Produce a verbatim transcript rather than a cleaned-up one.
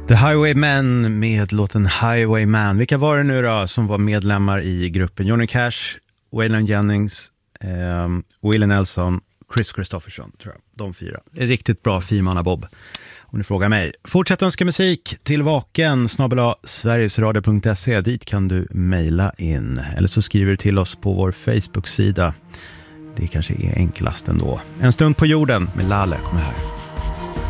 The Highwaymen med låten Highwayman. Vilka var det nu då som var medlemmar i gruppen? Johnny Cash, Waylon Jennings, eh, Willie Nelson, Chris Christopherson, tror jag. De fyra. Riktigt bra firmanna Bob, om ni frågar mig. Fortsätt önska musik till vaken snabel-a sverigesradio punkt se. Dit kan du mejla in. Eller så skriver du till oss på vår Facebook-sida. Det kanske är enklast ändå. En stund på jorden med Lalle kommer här.